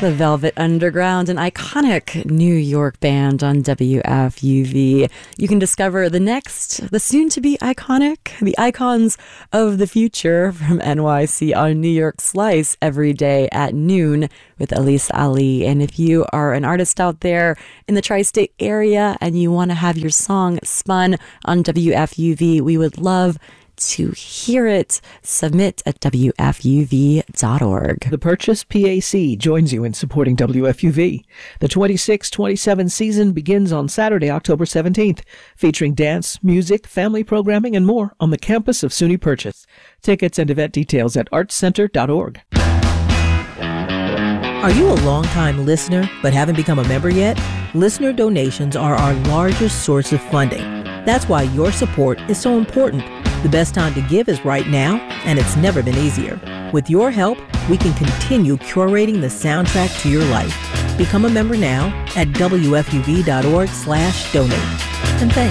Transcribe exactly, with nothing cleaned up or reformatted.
The Velvet Underground, an iconic New York band on W F U V. You can discover the next, the soon-to-be iconic, the icons of the future from N Y C on New York Slice every day at noon with Elise Ali. And if you are an artist out there in the tri-state area and you want to have your song spun on W F U V, we would love to hear it. Submit at W F U V dot org. The Purchase P A C joins you in supporting W F U V. The twenty-six twenty-seven season begins on Saturday, October seventeenth, featuring dance, music, family programming, and more on the campus of SUNY Purchase. Tickets and event details at arts center dot org. Are you a longtime listener but haven't become a member yet? Listener donations are our largest source of funding. That's why your support is so important. The best time to give is right now, and it's never been easier. With your help, we can continue curating the soundtrack to your life. Become a member now at W F U V dot org slash donate. And thanks.